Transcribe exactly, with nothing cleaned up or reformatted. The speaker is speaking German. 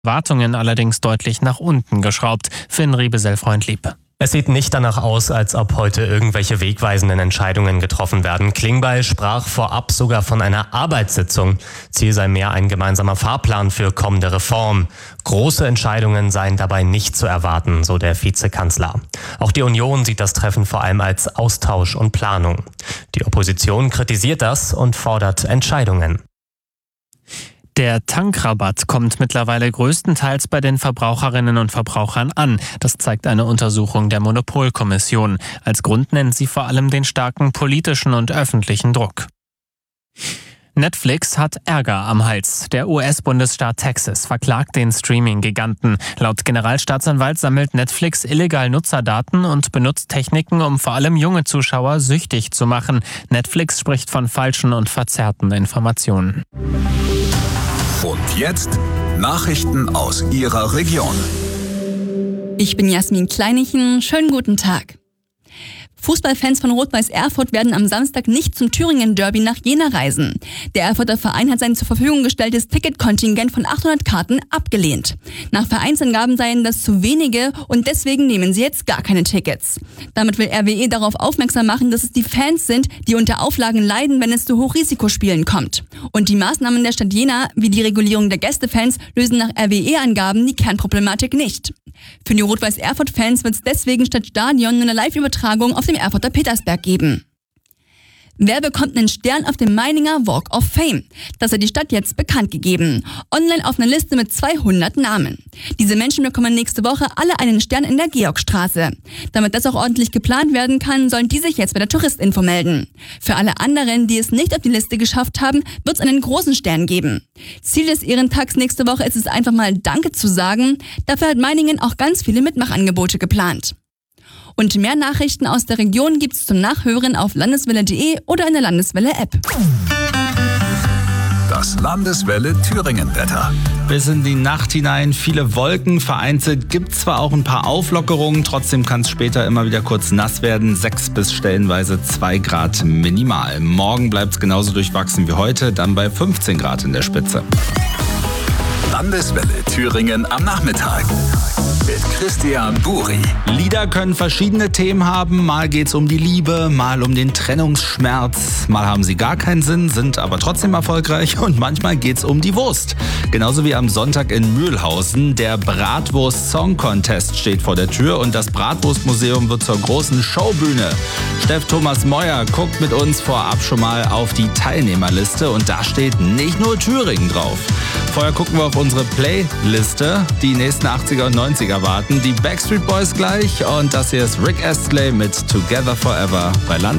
Erwartungen allerdings deutlich nach unten geschraubt. Finn Riebesell-Freundlieb. Es sieht nicht danach aus, als ob heute irgendwelche wegweisenden Entscheidungen getroffen werden. Klingbeil sprach vorab sogar von einer Arbeitssitzung. Ziel sei mehr ein gemeinsamer Fahrplan für kommende Reform. Große Entscheidungen seien dabei nicht zu erwarten, so der Vizekanzler. Auch die Union sieht das Treffen vor allem als Austausch und Planung. Die Opposition kritisiert das und fordert Entscheidungen. Der Tankrabatt kommt mittlerweile größtenteils bei den Verbraucherinnen und Verbrauchern an. Das zeigt eine Untersuchung der Monopolkommission. Als Grund nennt sie vor allem den starken politischen und öffentlichen Druck. Netflix hat Ärger am Hals. Der U S-Bundesstaat Texas verklagt den Streaming-Giganten. Laut Generalstaatsanwalt sammelt Netflix illegal Nutzerdaten und benutzt Techniken, um vor allem junge Zuschauer süchtig zu machen. Netflix spricht von falschen und verzerrten Informationen. Und jetzt Nachrichten aus Ihrer Region. Ich bin Jasmin Kleinichen. Schönen guten Tag. Fußballfans von Rot-Weiß Erfurt werden am Samstag nicht zum Thüringen-Derby nach Jena reisen. Der Erfurter Verein hat sein zur Verfügung gestelltes Ticketkontingent von achthundert Karten abgelehnt. Nach Vereinsangaben seien das zu wenige und deswegen nehmen sie jetzt gar keine Tickets. Damit will R W E darauf aufmerksam machen, dass es die Fans sind, die unter Auflagen leiden, wenn es zu Hochrisikospielen kommt. Und die Maßnahmen der Stadt Jena, wie die Regulierung der Gästefans, lösen nach R W E-Angaben die Kernproblematik nicht. Für die Rot-Weiß Erfurt-Fans wird es deswegen statt Stadion nur eine Live-Übertragung auf dem Erfurter Petersberg geben. Wer bekommt einen Stern auf dem Meininger Walk of Fame? Das hat die Stadt jetzt bekannt gegeben. Online auf einer Liste mit zweihundert Namen. Diese Menschen bekommen nächste Woche alle einen Stern in der Georgstraße. Damit das auch ordentlich geplant werden kann, sollen die sich jetzt bei der Touristinfo melden. Für alle anderen, die es nicht auf die Liste geschafft haben, wird es einen großen Stern geben. Ziel des Ehrentags nächste Woche ist es einfach mal Danke zu sagen. Dafür hat Meiningen auch ganz viele Mitmachangebote geplant. Und mehr Nachrichten aus der Region gibt's zum Nachhören auf landeswelle punkt de oder in der Landeswelle-App. Das Landeswelle Thüringen-Wetter. Bis in die Nacht hinein viele Wolken. Vereinzelt gibt zwar auch ein paar Auflockerungen, trotzdem kann es später immer wieder kurz nass werden. sechs bis stellenweise zwei Grad minimal. Morgen bleibt es genauso durchwachsen wie heute, dann bei fünfzehn Grad in der Spitze. Landeswelle Thüringen am Nachmittag. Mit Christian Buri. Lieder können verschiedene Themen haben. Mal geht's um die Liebe, mal um den Trennungsschmerz. Mal haben sie gar keinen Sinn, sind aber trotzdem erfolgreich. Und manchmal geht's um die Wurst. Genauso wie am Sonntag in Mühlhausen. Der Bratwurst-Song-Contest steht vor der Tür und das Bratwurstmuseum wird zur großen Showbühne. Steff Thomas Meuer guckt mit uns vorab schon mal auf die Teilnehmerliste und da steht nicht nur Thüringen drauf. Vorher gucken wir auf unsere Playliste. Die nächsten achtziger und neunziger warten. Die Backstreet Boys gleich und das hier ist Rick Astley mit Together Forever bei Land.